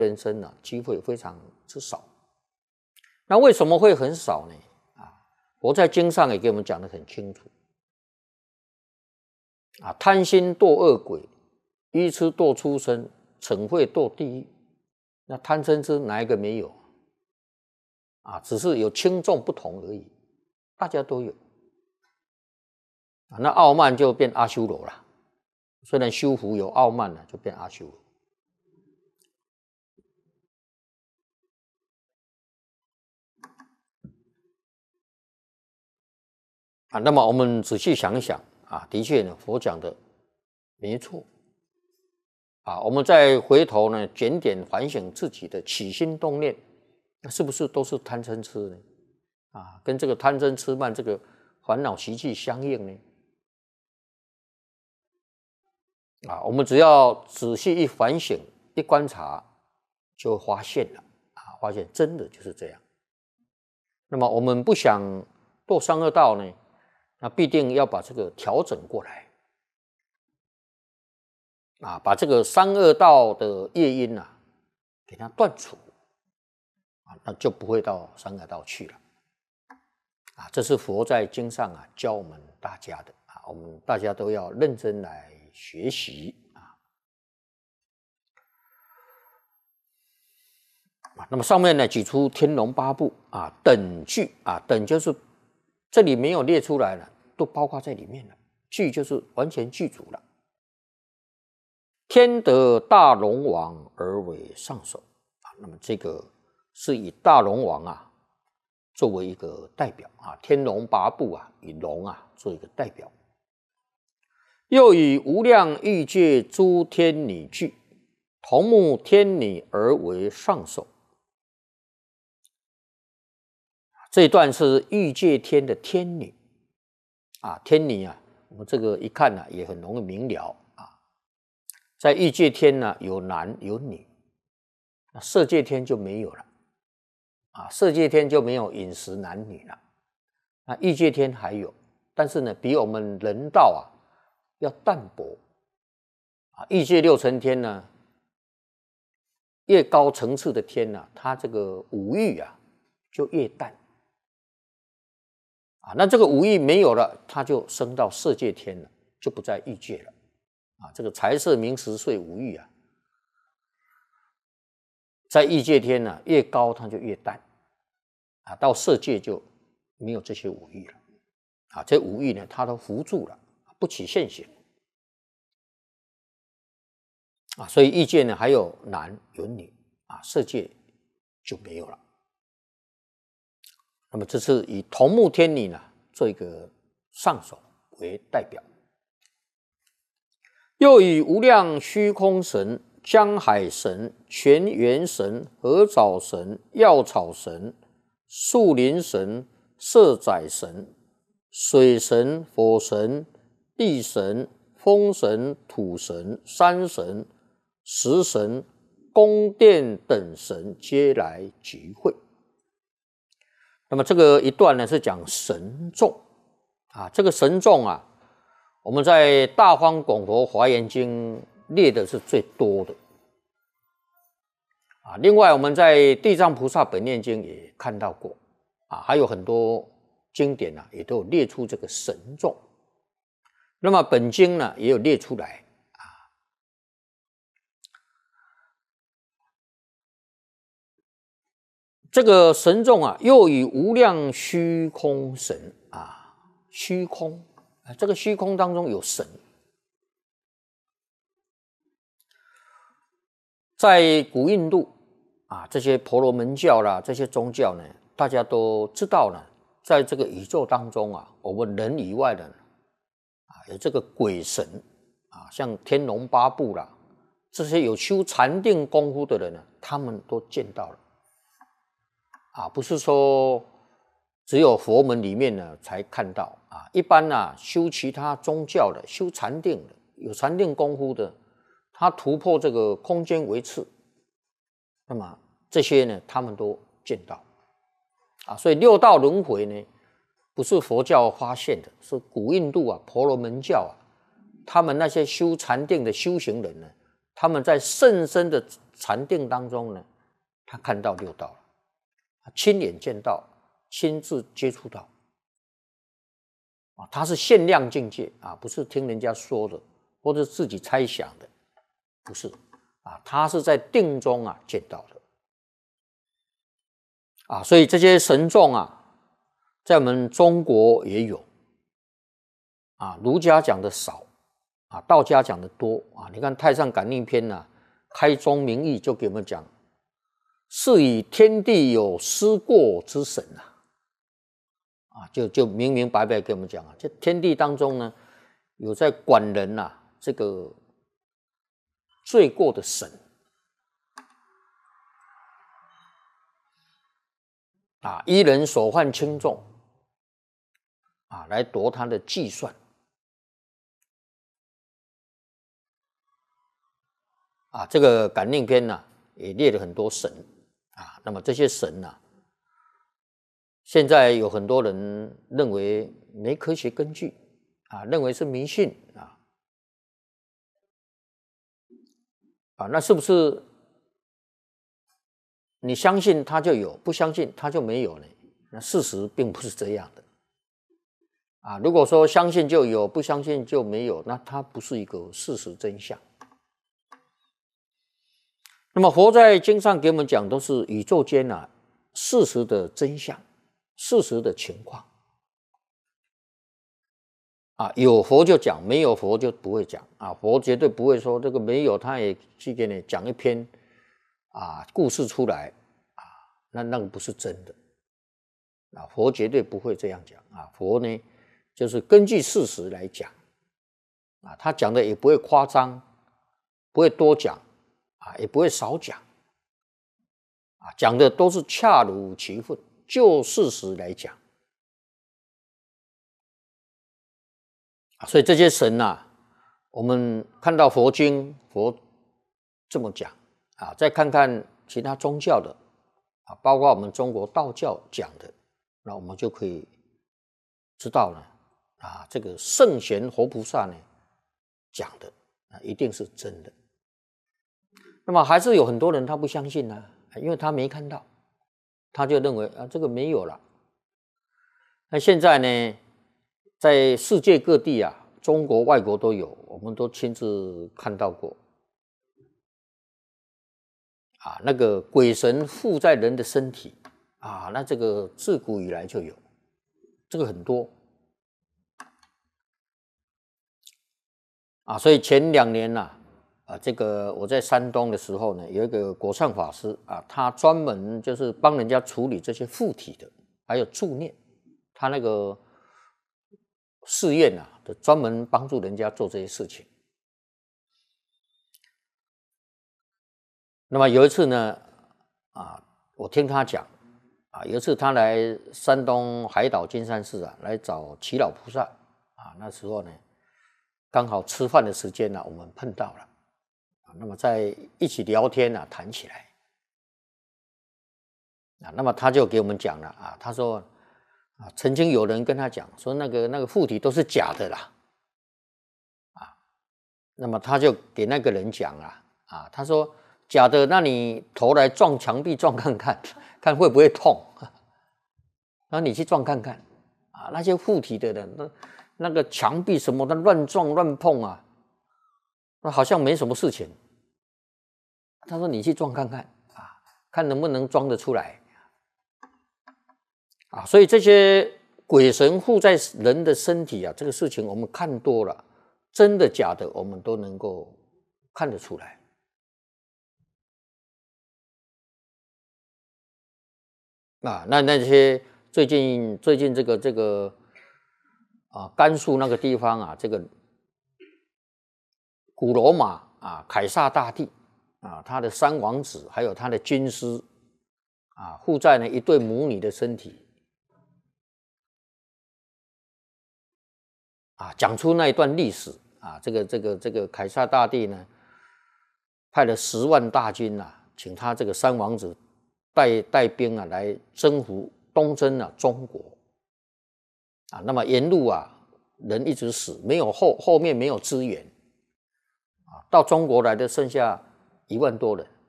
人生啊，机会非常之少。那为什么会很少呢？佛在经上也给我们讲得很清楚。贪心堕恶鬼，愚痴堕畜生，嗔恚堕地狱。那贪嗔痴哪一个没有？只是有轻重不同而已，大家都有。那傲慢就变阿修罗了，虽然修福有傲慢了，就变阿修罗。那么我们仔细想一想的确呢，佛讲的没错。我们再回头呢，检点反省自己的起心动念，那是不是都是贪嗔痴呢？跟这个贪嗔痴慢这个烦恼习气相应呢？我们只要仔细一反省、一观察，就会发现了发现真的就是这样。那么我们不想堕三恶道呢，那必定要把这个调整过来把这个三恶道的业因给它断除那就不会到三恶道去了这是佛在经上教我们大家的我们大家都要认真来学习那么上面呢举出天龙八部等句等就是这里没有列出来了，都包括在里面了。具就是完全具足了。天得大龙王而为上首那么这个是以大龙王作为一个代表天龙八部以龙做一个代表。又以无量欲界诸天女具，同目天女而为上首。这一段是欲界天的天女天女我们这个一看也很容易明了在欲界天有男有女，那色界天就没有了色界天就没有饮食男女了。那欲界天还有，但是呢比我们人道要淡薄欲界六层天呢，越高层次的天它这个五欲就越淡那这个五欲没有了，它就升到色界天了，就不在欲界了这个财色名食睡五欲在欲界天越高它就越淡到色界就没有这些五欲了这五欲呢它都伏住了，不起现行所以欲界呢还有男有女色界就没有了。那么这是以同目天女做一个上首为代表。又以无量虚空神、江海神、泉源神、合藻神、药草神、树林神、色宰神、水神、火神、地神、风神、土神、山神、石神、宫殿等神皆来集会。那么这个一段呢是讲神众这个神众我们在《大方广佛华严经》列的是最多的另外我们在《地藏菩萨本愿经》也看到过还有很多经典也都有列出这个神众。那么本经呢也有列出来这个神众又以无量虚空神虚空这个虚空当中有神。在古印度这些婆罗门教啦，这些宗教呢，大家都知道呢，在这个宇宙当中我们人以外的有这个鬼神像天龙八部啦，这些有修禅定功夫的人呢，他们都见到了不是说只有佛门里面呢才看到一般修其他宗教的、修禅定的、有禅定功夫的，他突破这个空间维次，那么这些呢他们都见到所以六道轮回呢不是佛教发现的，是古印度婆罗门教他们那些修禅定的修行人呢， 他们在甚深的禅定当中呢，他看到六道了，亲眼见到，亲自接触到。他是限量境界啊，不是听人家说的，或者自己猜想的，不是啊，他是在定中啊见到的啊，所以这些神众啊，在我们中国也有啊，儒家讲的少啊，道家讲的多啊。你看《太上感应篇》呐，开宗明义就给我们讲，是以天地有失过之神啊，就明明白白给我们讲啊，这天地当中呢，有在管人这个罪过的神啊，依人所犯轻重啊，来夺他的计算啊。这个感应篇也列了很多神啊，那么这些神现在有很多人认为没科学根据啊，认为是迷信啊，那是不是你相信它就有，不相信它就没有呢？那事实并不是这样的啊。如果说相信就有，不相信就没有，那它不是一个事实真相。那么佛在经上给我们讲，都是宇宙间事实的真相，事实的情况啊。有佛就讲，没有佛就不会讲啊。佛绝对不会说这个没有，他也去给你讲一篇故事出来啊，那个不是真的啊。佛绝对不会这样讲啊。佛呢，就是根据事实来讲啊，他讲的也不会夸张，不会多讲啊，也不会少讲啊，讲的都是恰如其分，就事实来讲啊。所以这些神我们看到佛经佛这么讲啊，再看看其他宗教的啊，包括我们中国道教讲的，那我们就可以知道了这个圣贤活菩萨呢讲的一定是真的。那么还是有很多人他不相信因为他没看到，他就认为这个没有了。那现在呢，在世界各地中国外国都有，我们都亲自看到过那个鬼神附在人的身体那这个自古以来就有，这个很多所以前2年这个我在山东的时候呢，有一个国善法师他专门就是帮人家处理这些附体的，还有助念，他那个寺院专门帮助人家做这些事情。那么有一次呢我听他讲有一次他来山东海岛金山寺来找祈老菩萨那时候呢刚好吃饭的时间我们碰到了那么在一起聊天谈起来那么他就给我们讲了他说曾经有人跟他讲说那个附体都是假的啦那么他就给那个人讲他说假的，那你头来撞墙壁撞看看，看会不会痛？那你去撞看看那些附体的人，那个墙壁什么的乱撞乱碰那好像没什么事情。他说你去撞看看看能不能装得出来所以这些鬼神附在人的身体这个事情我们看多了，真的假的我们都能够看得出来那些最近这个甘肃那个地方这个古罗马凯撒大帝他的三王子还有他的军师附在一对母女的身体讲出那一段历史这个凯撒大帝呢派了10万大军请他这个三王子带兵来征服东征中国那么沿路人一直死，没有后面没有支援到中国来的剩下1万多人。